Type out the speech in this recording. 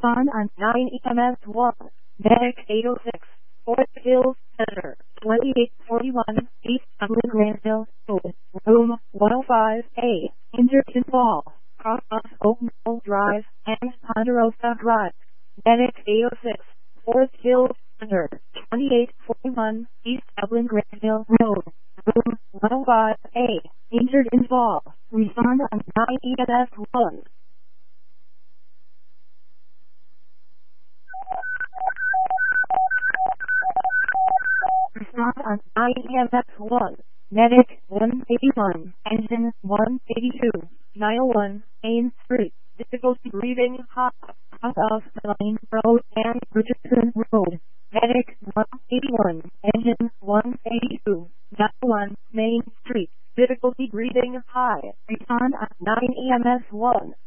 Respond on 9 EMS 1. Medic 806. Fort Hills Center. 2841 East Dublin Granville Road. Room 105A. Injured in fall. Cross Oak Knoll Drive and Ponderosa Drive. Medic 806. Fort Hills Center. 2841 East Dublin Granville Road. Room 105A. Injured in fall. Respond on 9 EMS 1. Respond on 9 EMS 1. Medic 181. Engine 182. 901 Main Street. Difficulty breathing hot. Cross of Lane Road and Richardson Road. Medic 181. Engine 182. 901 Main Street. Difficulty breathing high. Respond on 9 EMS 1.